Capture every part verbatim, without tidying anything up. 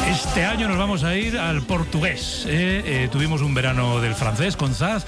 Este año nos vamos a ir al portugués. ¿eh? Eh, tuvimos un verano del francés con Zaz.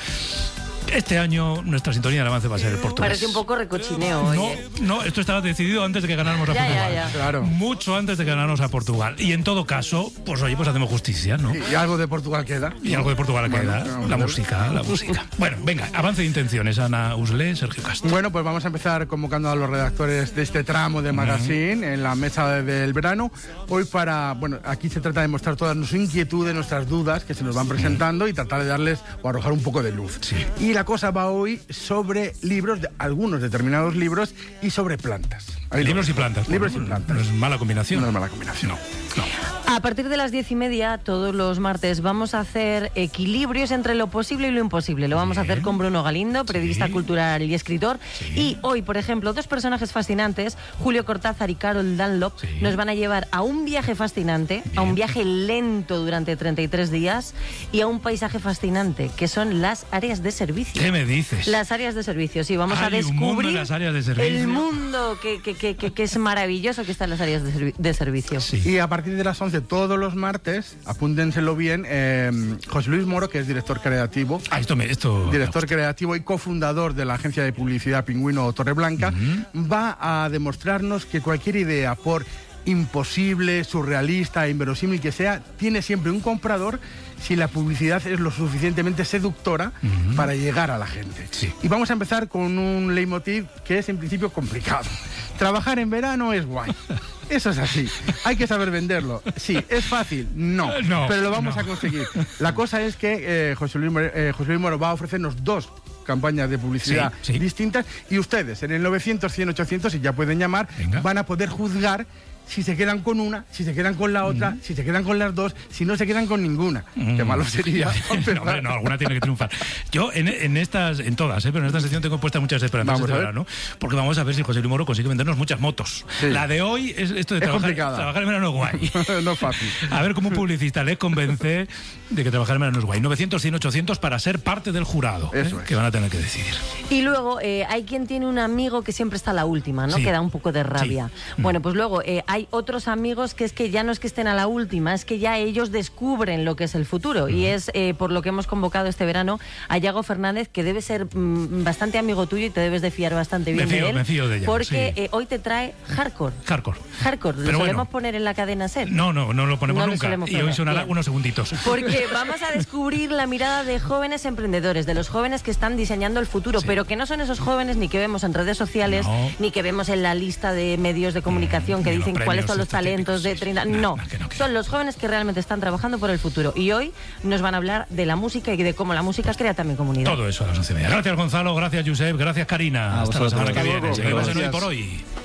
Este año nuestra sintonía de avance va a ser el portugués. Parece un poco recochineo. No, oye. no, esto estaba decidido antes de que ganáramos a Ya, Portugal. ya, ya. Claro. Mucho antes de que ganáramos a Portugal. Y en todo caso, pues oye, pues hacemos justicia, ¿no? ¿Y algo de Portugal queda? Y algo de Portugal Bueno, queda. vamos La a ver. música, la música. Bueno, venga, avance de intenciones. Ana Uslé, Sergio Castro. Bueno, pues vamos a empezar convocando a los redactores de este tramo de Magazine en la mesa del verano. Hoy para, bueno, aquí se trata de mostrar todas nuestras inquietudes, nuestras dudas que se nos van presentando y tratar de darles o arrojar un poco de luz. Sí. Y la cosa va hoy sobre libros, de, algunos determinados libros y sobre plantas. Ahí Libros lo- y plantas. Libros Bueno, y plantas. No es mala combinación. No es mala combinación. No, no. A partir de las diez y media, todos los martes, vamos a hacer equilibrios entre lo posible y lo imposible. Lo vamos a hacer con Bruno Galindo, periodista Sí. cultural y escritor. Sí. Y hoy, por ejemplo, dos personajes fascinantes, Julio Cortázar y Carol Dunlop, Sí. nos van a llevar a un viaje fascinante, a un viaje lento durante treinta y tres días y a un paisaje fascinante, que son las áreas de servicio. ¿Qué me dices? Las áreas de servicio, sí, vamos a Hay un mundo descubrir en las áreas de servicio. el mundo que, que, que, que, que es maravilloso que está en las áreas de, servi- de servicio. Sí. Y a partir de las once todos los martes, apúntenselo bien, eh, José Luis Moro, que es director creativo, Ah, esto me... Esto director creativo y cofundador de la agencia de publicidad Pingüino Torreblanca, va a demostrarnos que cualquier idea, por imposible, surrealista, inverosímil que sea, tiene siempre un comprador si la publicidad es lo suficientemente seductora para llegar a la gente. Sí. Y vamos a empezar con un leitmotiv que es en principio complicado. Trabajar en verano es guay. Eso es así. Hay que saber venderlo. Sí, ¿es fácil? No. No, pero lo vamos no. a conseguir. La cosa es que eh, José Luis, Moro- eh, José Luis Moro va a ofrecernos dos campañas de publicidad Sí, sí. distintas y ustedes en el novecientos, cien, ochocientos, y ya pueden llamar, Venga. van a poder juzgar si se quedan con una, si se quedan con la otra, si se quedan con las dos, si no se quedan con ninguna. Qué malo sería. No, hombre, no, alguna tiene que triunfar. Yo en, en estas, en todas, ¿eh? Pero en esta sección tengo puestas muchas esperanzas Vamos este a ver. verano, porque vamos a ver si José Luis Moro consigue vendernos muchas motos. Sí. La de hoy es esto de Es trabajar, complicada. trabajar en verano es guay. No es fácil. A ver cómo un publicista les convence de que trabajar en verano es guay. novecientos, cien, ochocientos para ser parte del jurado, ¿eh? Eso es. Que van a tener que decidir. Y luego eh, hay quien tiene un amigo que siempre está a la última, ¿no? Sí. Que da un poco de rabia. Sí. Bueno, pues luego eh, hay otros amigos que es que ya no es que estén a la última, es que ya ellos descubren lo que es el futuro. Y es eh, por lo que hemos convocado este verano a Yago Fernández, que debe ser mm, bastante amigo tuyo y te debes de fiar bastante bien Me fío, de él. me fío de Yago, porque sí. eh, hoy te trae hardcore. Hardcore. Hardcore, lo Pero solemos bueno. poner en la cadena SER. No, no, no lo ponemos No lo nunca. solemos Y hoy poner, sonará bien. unos segunditos. Porque vamos a descubrir la mirada de jóvenes emprendedores, de los jóvenes que están diseñando el futuro, Sí. pero que no son esos jóvenes ni que vemos en redes sociales, No. ni que vemos en la lista de medios de comunicación que Ni los dicen premios cuáles son los estos talentos de típicos, sí, treinta. sí. No, No, que no, que son los jóvenes que realmente están trabajando por el futuro. Y hoy nos van a hablar de la música y de cómo la música crea también comunidad. Todo eso a las once y media. Gracias, Gonzalo. Gracias, Josep. Gracias, Karina. A Hasta la vosotros. semana que Hasta viene. luego. Seguimos en Hoy Gracias. por Hoy.